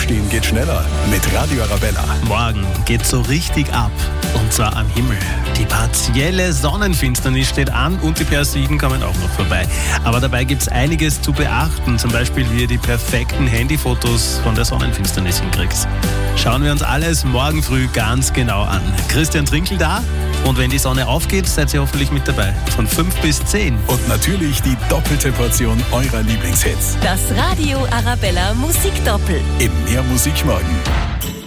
Aufstehen geht schneller mit Radio Arabella. Morgen geht's so richtig ab. Und zwar am Himmel. Die partielle Sonnenfinsternis steht an und die Persiden kommen auch noch vorbei. Aber dabei gibt's einiges zu beachten. Zum Beispiel, wie ihr die perfekten Handyfotos von der Sonnenfinsternis hinkriegt. Schauen wir uns alles morgen früh ganz genau an. Christian Trinkel da. Und wenn die Sonne aufgeht, seid ihr hoffentlich mit dabei. Von 5 bis 10. Und natürlich die doppelte Portion eurer Lieblingshits. Das Radio Arabella Musikdoppel. Im Mehr Musik morgen.